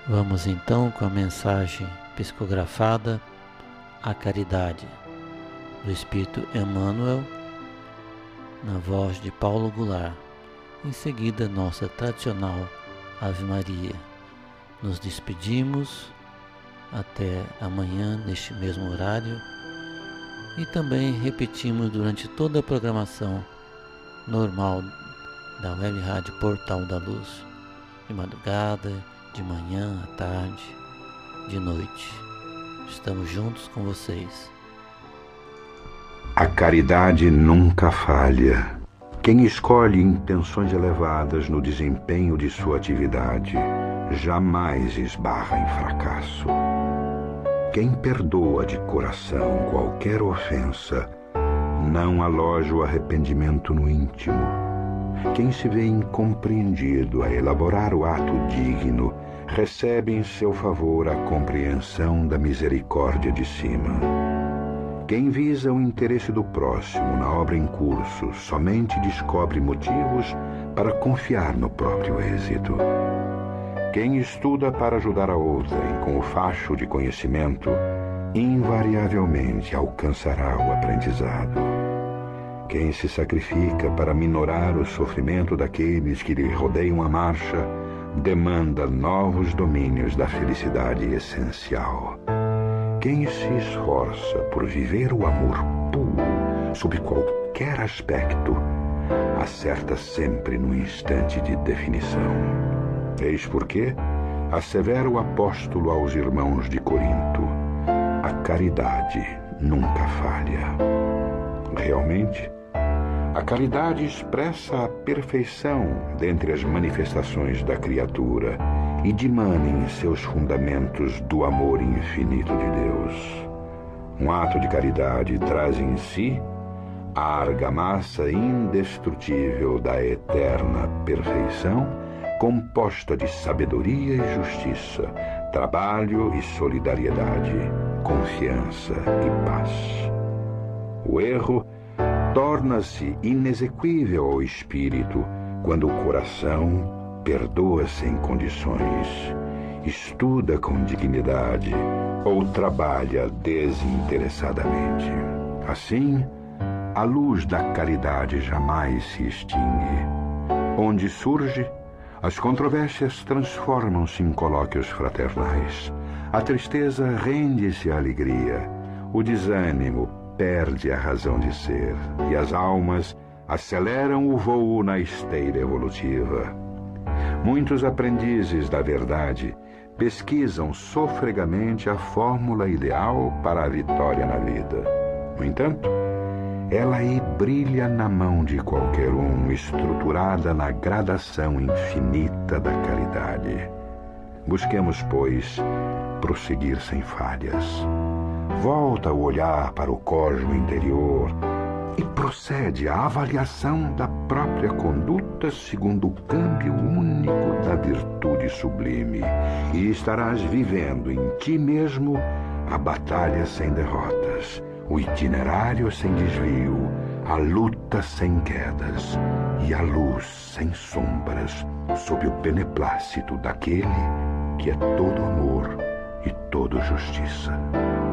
Vamos então com a mensagem psicografada A Caridade, do Espírito Emmanuel, na voz de Paulo Goulart. Em seguida, nossa tradicional Ave Maria. Nos despedimos até amanhã neste mesmo horário e também repetimos durante toda a programação normal da Web Rádio Portal da Luz, de madrugada, de manhã, à tarde, de noite. Estamos juntos com vocês. A caridade nunca falha. Quem escolhe intenções elevadas no desempenho de sua atividade jamais esbarra em fracasso. Quem perdoa de coração qualquer ofensa não aloja o arrependimento no íntimo. Quem se vê incompreendido a elaborar o ato digno recebe em seu favor a compreensão da misericórdia de cima. Quem visa o interesse do próximo na obra em curso somente descobre motivos para confiar no próprio êxito. Quem estuda para ajudar a outrem com o facho de conhecimento, invariavelmente alcançará o aprendizado. Quem se sacrifica para minorar o sofrimento daqueles que lhe rodeiam a marcha, demanda novos domínios da felicidade essencial. Quem se esforça por viver o amor puro, sob qualquer aspecto, acerta sempre no instante de definição. Eis porque assevera o apóstolo aos irmãos de Corinto: a caridade nunca falha. Realmente, a caridade expressa a perfeição dentre as manifestações da criatura e dimana em seus fundamentos do amor infinito de Deus. Um ato de caridade traz em si a argamassa indestrutível da eterna perfeição, composta de sabedoria e justiça, trabalho e solidariedade, confiança e paz. O erro torna-se inexequível ao espírito quando o coração perdoa sem condições, estuda com dignidade ou trabalha desinteressadamente. Assim, a luz da caridade jamais se extingue. Onde surge, as controvérsias transformam-se em colóquios fraternais. A tristeza rende-se à alegria. O desânimo perde a razão de ser. E as almas aceleram o voo na esteira evolutiva. Muitos aprendizes da verdade pesquisam sofregamente a fórmula ideal para a vitória na vida. No entanto, ela aí brilha na mão de qualquer um, estruturada na gradação infinita da caridade. Busquemos, pois, prosseguir sem falhas. Volta o olhar para o código interior e procede à avaliação da própria conduta segundo o câmbio único da virtude sublime, e estarás vivendo em ti mesmo a batalha sem derrotas, o itinerário sem desvio, a luta sem quedas e a luz sem sombras, sob o beneplácito daquele que é todo amor e todo justiça.